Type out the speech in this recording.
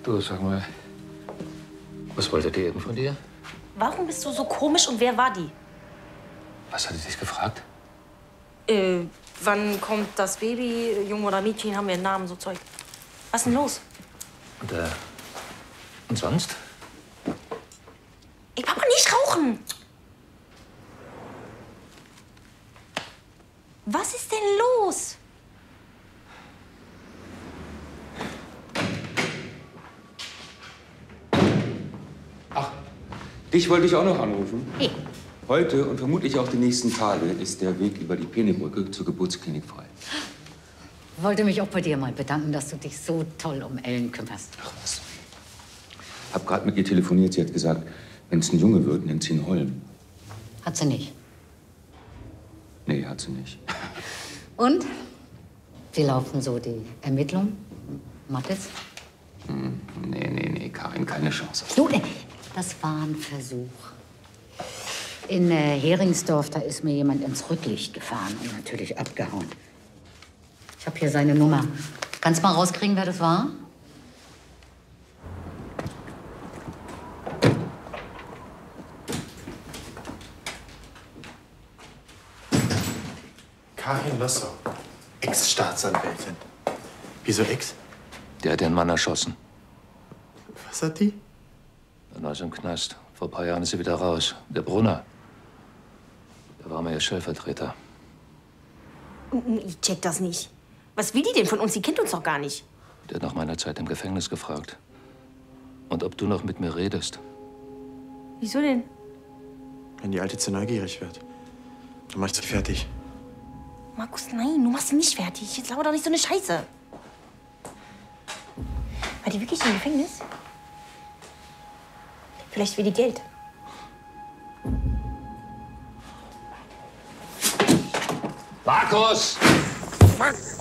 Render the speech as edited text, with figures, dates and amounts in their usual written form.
Du, sag mal, was wollte die eben von dir? Warum bist du so komisch und wer war die? Was hat sie dich gefragt? Wann kommt das Baby? Junge oder Mädchen, haben wir einen Namen, so Zeug. Was ist denn los? Und sonst? Ey, Papa, nicht rauchen! Was ist denn los? Ach, dich wollte ich auch noch anrufen. Hey. Heute und vermutlich auch die nächsten Tage ist der Weg über die Peenebrücke zur Geburtsklinik frei. Wollte mich auch bei dir mal bedanken, dass du dich so toll um Ellen kümmerst. Ach was. Hab gerade mit ihr telefoniert. Sie hat gesagt, wenn es ein Junge wird, nennt sie ihn Holm. Hat sie nicht. Nee, hat sie nicht. Und? Wie laufen so die Ermittlungen? Mathis? Nee, Karin, keine Chance. Du, das war ein Versuch. In Heringsdorf, da ist mir jemand ins Rücklicht gefahren und natürlich abgehauen. Ich habe hier seine Nummer. Kannst mal rauskriegen, wer das war? Karin Lossow, Ex-Staatsanwältin. Wieso Ex? Der hat den Mann erschossen. Was hat die? Dann war sie im Knast. Vor ein paar Jahren ist sie wieder raus. Der Brunner. Der war mal ihr Stellvertreter. Ich check das nicht. Was will die denn von uns? Die kennt uns doch gar nicht. Der hat nach meiner Zeit im Gefängnis gefragt. Und ob du noch mit mir redest. Wieso denn? Wenn die Alte zu neugierig wird, dann mach ich sie fertig. Markus, nein, du machst sie nicht fertig. Jetzt lauert doch nicht so eine Scheiße. War die wirklich im Gefängnis? Vielleicht will die Geld. Markus! Was?